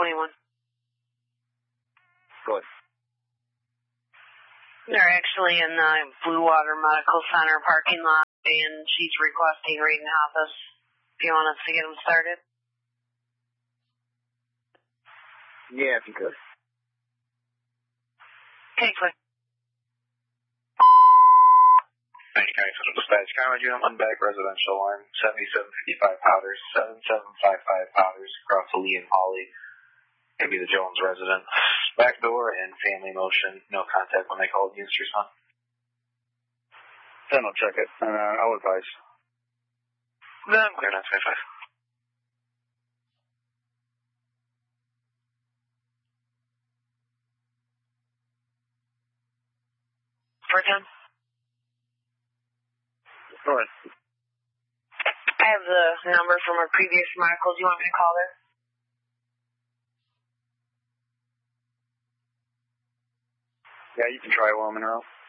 21. Go ahead. They're actually in the Blue Water Medical Center parking lot, and she's requesting reading office. Do you want us to get them started? Yeah, if you could. Okay, quick. Thank you, County Central Dispatch. County Unit 1 back residential alarm, 7755 Powders, 7755 Powders, across the Lee and Holly. Gonna be the Jones resident. Back door and family motion. No contact when they called units respond. Then I'll check it, and I'll advise. No, I'm clear, 925. For 10? Go ahead. I have the number from our previous medical. Do you want me to call her? Yeah, you can try while I'm in her.